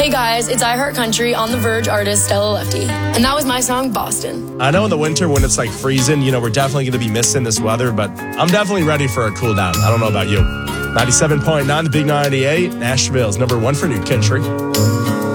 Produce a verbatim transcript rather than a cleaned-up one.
Hey guys, it's I Heart Country on the Verge artist Stella Lefty. And that was my song, Boston. I know in the winter when it's like freezing, you know, we're definitely going to be missing this weather, but I'm definitely ready for a cool down. I don't know about you. ninety-seven point nine, the Big ninety-eight, Nashville's number one for new country.